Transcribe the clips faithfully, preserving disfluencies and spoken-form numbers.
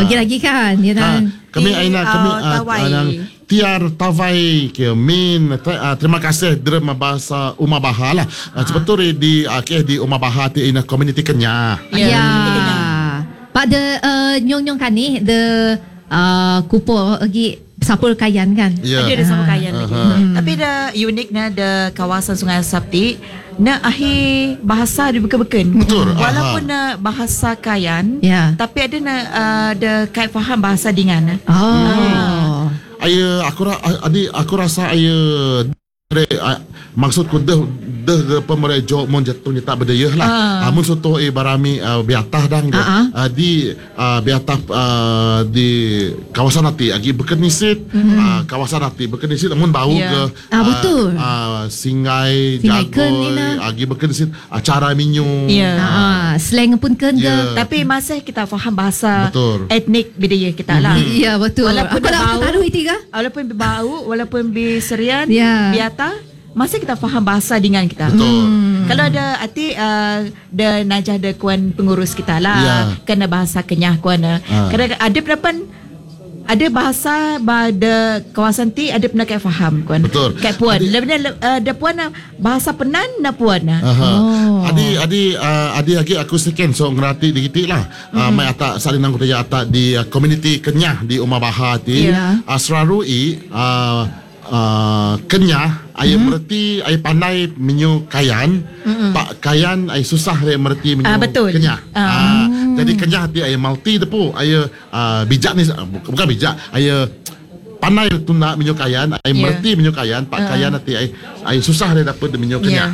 Okey lagi kan dia ha, dan kami aina kami uh, uh, Tawai. uh, Tiar Tawai ke min uh, terima kasih derma bahasa Umar Bahar lah. Uh, sebetulnya di uh, ke di Umar Bahar ti ina community Kenyah. ya. Yeah. Pada uh, nyong-nyong kan ni the uh, kupo lagi sapul kayan kan. Ya. Dia ada sama kayan lagi. Aha. Tapi dah uniknya the kawasan Sungai Sapti na akhir bahasa dia beken-beken. Betul. Walaupun na bahasa kayan, Ya. tapi ada na uh, the kait faham bahasa dingan. Oh. Aya aku ra, adik aku rasa aya uh, maksudku deh deh pemerintah jo mon jatuh tak berdaya lah. Ah. Amun soto e barami uh, biatah dang uh, Ah, uh, di uh, biatah uh, di kawasan nanti agi berkenisit mm-hmm. uh, kawasan nanti berkenisit amun bau Yeah. ke Ah, betul. uh, uh, singai Singai ken ni jagoy lah. agi berkenisit acara minyu. Ya. Ah, slang pun kan ke. Ya. Tapi masih kita faham bahasa Betul. etnik budaya kita lah. Ya betul. Walaupun Apa dah nak bau, taruh itu ke? walaupun berbau, walaupun berserian, Ya. biata, masih kita faham bahasa dengan kita. Betul. Hmm. Kalau ada arti uh, the najah the kuan pengurus kita lah, Ya. kena bahasa Kenyah kuan. Uh. Ah. Kadang ada pendapat ada bahasa pada kawasan ti ada pernah kayak faham kuan. Betul. Kayak puan. Adik- Lebih uh, ada puan uh, bahasa penan na puan. Uh. Aha. Oh. Adi adi uh, adi lagi aku second so ngerti dikit lah. Uh, mai atak salinang kutaya atak di uh, community Kenyah di Umar Bahar ti. Ya. Uh, Serarui uh, uh, Kenyah ai Mm-hmm. merti ai pandai menyu kayan. Mm-hmm. Pak kayan ai susah ai merti menyu Ah, betul. Kenyah. Ah. Uh, jadi Kenyah ti ai multi depu ai uh, bijak ni uh, bukan bijak ai pandai tu nak menyu kayan ai Ya. merti menyu kayan pak kayan nanti ai ai susah dia dapat menyu Kenyah.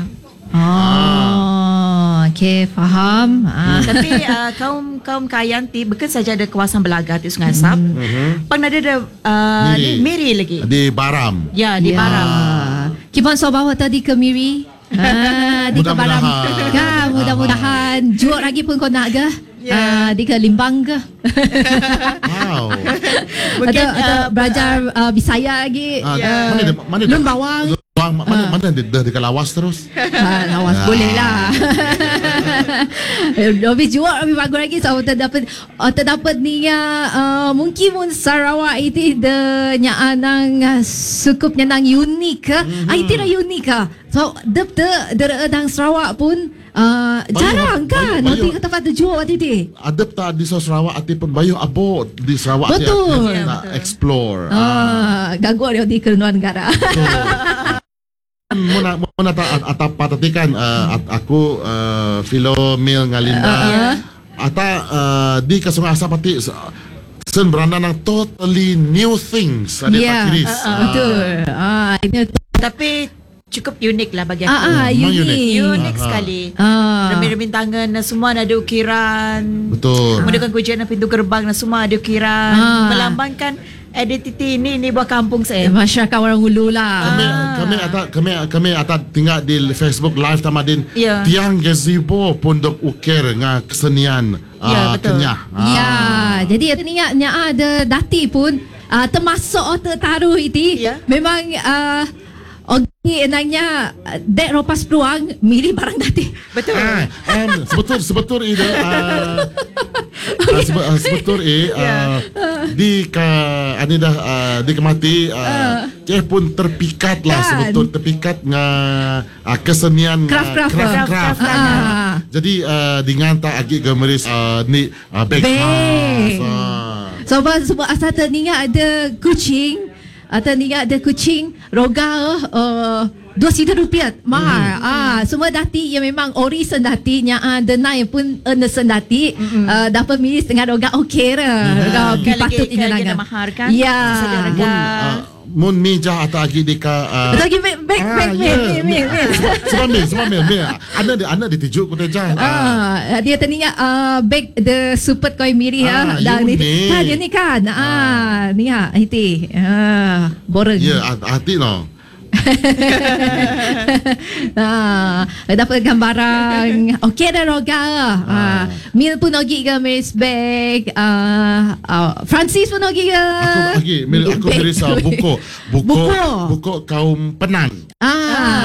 Oh, okey faham. Ah. Tapi uh, kaum kaum kayan ti bukan saja ada kawasan Belaga ti Sungai Sap. Mm-hmm. Pernah ada uh, Miri. ni Miri lagi. Di Baram. Ya, di Ya. Baram. Kipan so bawa tadi ke Miri. Ah, di ke Baram. Mudah-mudahan. Kan, mudah-mudahan. Jual lagi pun kau nak ke? Ya. Ah, di ke Limbang ke? Wow. Mungkin, atau, atau uh, belajar uh, Bisaya lagi. Ah, Ya. Mana dia mana dia? Lun bawang. Bawang mana mana dia dah dekat lawas terus. Ah, lawas boleh lah. Lebih jual lebih bagus lagi so terdapat uh, terdapat ni uh, mungkin pun Sarawak itu de nya nang uh, sukup nya nang unik ke. Mm-hmm. Itu lah unik ke. So de de de dang Sarawak pun uh, Bayu- jarang kan. Bayu- Nanti kata kata jual waktu itu. Ada tak di Sarawak ati pun bayu abo di Sarawak dia Betul. dia nak explore. Ah, ganggu dia di keluar negara. Muna muna ta atapa tadi kan uh, at, aku uh, Philomil Ngalinda. Uh-uh. Ata uh, di Kasungai Asapati sen beranda nang totally new things ada Ya, Pak Kiris. uh, uh, betul. Ah, ini Tapi cukup unik lah bagi aku. ah, ah Memang unik. unik. Unik Aha. sekali. Ah. Remin-remin tangan na semua ada ukiran. Betul. Kemudian kujian na pintu gerbang na semua ada ukiran. Ah. Melambangkan identiti ini ini buah kampung saya. Masyarakat orang Ulu lah. Kami kami atas kami kami atas tinggal di Facebook live tamadin Ya. tiang gazebo pondok ukir nga kesenian Ya, uh, betul. Kenyah. Ya, jadi ni nya ada dati pun uh, termasuk tertaruh itu. Ya. Memang uh, Ogi enaknya dek ropas peluang milih barang dati. Betul. Ah, um, sebetul sebetul ini uh, uh, sebe, uh, sebetul ini uh, di ke ani dah uh, di kemati uh, dia pun terpikat lah Kan? sebetul terpikat nga uh, kesenian Craft-craft. craft, craft, Ah. Jadi uh, dengan tak agi gemeris uh, ni uh, bag Bag. house. Uh. Sebab sebab asal teringat ada kucing, atau teringat ada kucing roga uh, dua juta rupiah mahal. Mm. Ah, semua dati yang memang ori sendati nya ah denai pun ene sendati uh, dapat milih setengah roga okey lah. Roga Kan lagi patut kan lagi ingat ada mahar kan? Ya. Sedia Mun harga. uh, mun mija atau agi di ka uh, Lagi back back Ah, back ya. back back back. Sebab mil, sebab mil, mil. Anda di anda ditijuk ku teja. Ah, dia teringat uh, bag the super koi miri Ah, ha. Dan you ni ni. kan dia ni kan. Ah, ni ha itu. Ah, boreng. Ya, hati no. ah, dapat gambaran. Okey dah roga. Ah, Mil pun ogi ke Miss Bag. Ah, ah, Francis pun ogi ke. Aku lagi, mil aku Bag. beri sa buku, buku, Buku. buku kaum penang. Ah, buku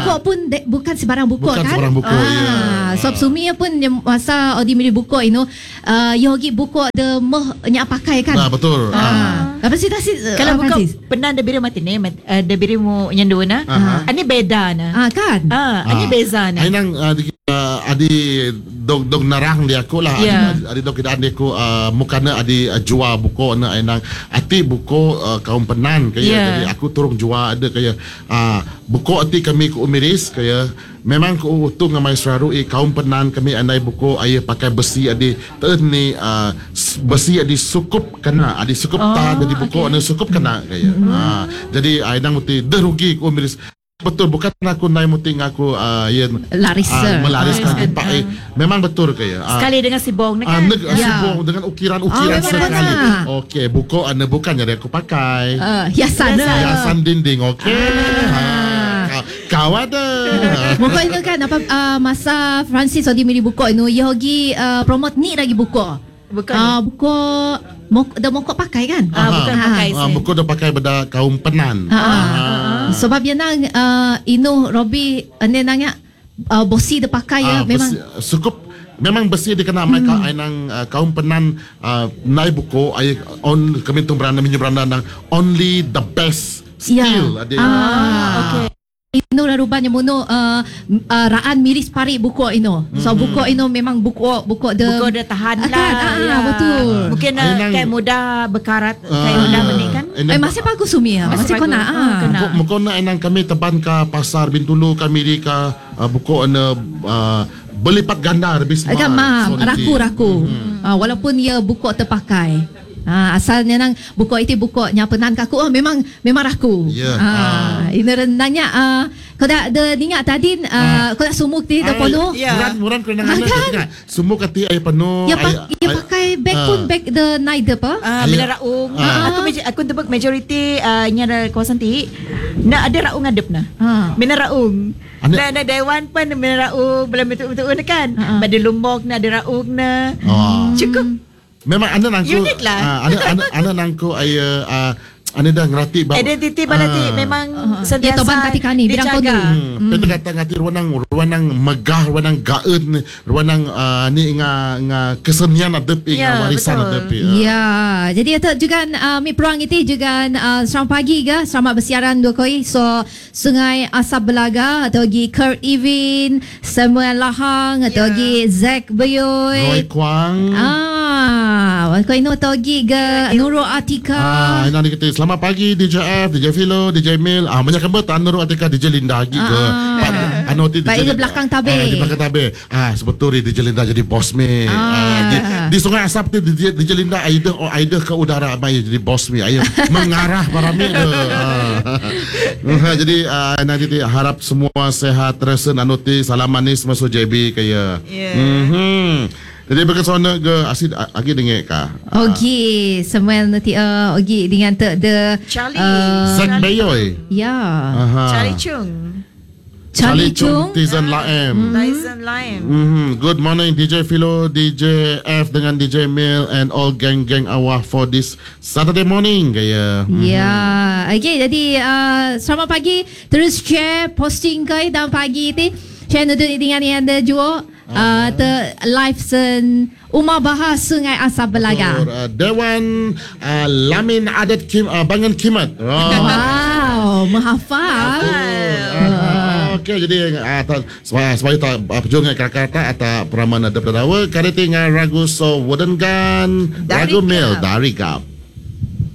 buku pun de, bukan sebarang buku Bukan kan? sebarang buku, ya. Sebab sumi pun yang masa odi mili buku ini, uh, yogi buku de meh nya pakai kan? Nah, betul. Ah. Apa sih tak sih? Kalau uh, buka Francis? pernah ada biri mati ni, uh, ada biri mu nyendu na. Aha. Ani beda na. Ah kan? Ah, ani beza na. Ay nang uh, di, uh, adi dog dog narang dia aku lah. Yeah. Adi, adi dog kidaan dia aku uh, mukana adi uh, jua buku na ay nang ati buku uh, kaum penan kaya Yeah. jadi aku turung jua ada kaya uh, buku ati kami ku umiris kaya memang ku utuh ngamai seraru eh, kaum penan kami andai buku ayah pakai besi adi teun ni uh, besi adi sukup kena adi sukup Oh, ta jadi buku okay. anu sukup kena kaya. Uh, jadi ay nang uti derugi ku umiris. Betul, bukan aku naik muting aku uh, ya, Larisa. uh, melariskan Lariskan, impak eh. Memang betul ke ya? Uh, Sekali dengan si Bong ni Ah, kan. neg- Ya. sibuk dengan ukiran-ukiran Ah, memang sekali. benar. Okey, buku anda bukan jadi aku pakai. Uh, hiasan. Hiasan. Hiasan dinding, okey. Ha. Kau- Kau ada. Buku itu kan apa uh, masa Francis odi mili buku ini yogi uh, promote ni lagi buku. Bukan. Ah buku mok dah mokok pakai kan? Ah, bukan Ah. pakai Ah, sen. buku dah pakai pada kaum penan. Ah, ah. Sebab dia nang uh, inu Robi ane nanya uh, bosi dia pakai ya Ah, memang besi, sukup memang besi dia kena mai hmm. nang uh, kaum penan uh, naik buku ay on kami tung beranda minyak beranda nang only the best skill Ya. ada. Ah, okey. Ino lah rupanya mono uh, uh, raan miris pari buku ino. So buku ino memang buku buku de Buku dia tahan Ah, lah. kan? Ah, Ya. betul. Mungkin Ay, uh, nang- kayak mudah berkarat, Ah, kayak mudah ya. menik kan. And Eh then- masih bagus sumi ya. Masih Masih kena. bagus. Ah. Ah, kena. Muka, muka na enang kami teban ka pasar Bintulu kami di ka uh, buku ana uh, berlipat ganda lebih smart. Agak mam, quality. raku-raku. Hmm. Ah, walaupun ia buku terpakai. Ah, asalnya nang buku itu buku nya penan kaku oh memang memang raku. Ya. Ah, ini rendahnya ah kau dah ada ingat tadi ah kau dah sumuk di dah penuh. Ya. Muran muran kena Ah, ngana kan? kan? Semua kati ay penuh. Ya ay- pak ya ay- pakai bag ah. pun bag the night apa? Ah, Ayah. bila raung. Ah. Aku meja- aku tebak majority uh, nya ada kawasan ti. Na ada raung ngadep na. Ah. Mina raung. Anda- Na ada Dewan pun mina raung belum betul-betul kan. Ah, ah. Pada Lombok na ada raung na. Oh. Cukup. Memang anda nangku Unik lah. ah, anda anda anda nangku ay uh, anda dah ngerti bahawa Identiti balati Ah. memang Ah. sentiasa Ya, toban katikani, bidang dijaga. kodu. Hmm, hmm. kata ngati ruanang ruanang megah, ruanang gaeun, ruanang uh, ni nga nga kesenian adep nga Ya, warisan betul. adep. Ya, jadi itu juga uh, mi peluang itu juga uh, selamat pagi ga, selamat bersiaran dua koi. So Sungai Asap Belaga atau gi Kurt Evin, Samuel Lahang atau Ya. gi Zack Beyoy. Roy Kwang. Ah, kau ini atau gi ga Nurul Atika. Ah, ini kita selamat pagi D J F, D J Philo, D J Mil. Ah, banyak kan betul Nurul Atika, D J Linda lagi ke. Ah. Anu ti Baik, di belakang tabir. Ah, di belakang tabir. Ah, sebetulnya D J Linda jadi bos me. Ah. di, di Sungai Asap tu D J, D J Linda aida oh aida ke udara mai jadi bos me. Ayo mengarah para me tu. Ah. Jadi ah, nanti ti harap semua sehat terus anu ti salam manis masuk J B kaya. Ya. Mhm. Jadi berkesona ke asid lagi dengek ka. Ogi, Samuel nanti uh, Ogi dengan te, the Charlie. uh, Zack Beyoy. ya. Aha. Charlie Chung. Charlie Chung. Tizen Laem. Tyson Lime. Mhm. Good morning D J Philo, D J F dengan D J Mil and all gang-gang awah for this Saturday morning kaya. Ya, okay. Jadi uh, selamat pagi. Terus share posting kau dalam pagi ni. Share nudut dengan yang ada juga. Uh, the live sen Umar Bahar Sungai Asap Belaga. Or, uh, Dewan uh, Lamin Adat Kim, uh, Bangan Kimat. Oh. Wow, menghafal. Uh, Okey, jadi uh, ta, supaya supaya tak uh, perjuangan kata-kata atau peraman ada berdawa. Kari tinggal ragu so wooden gun, Dari ragu mil Gap. dari gap.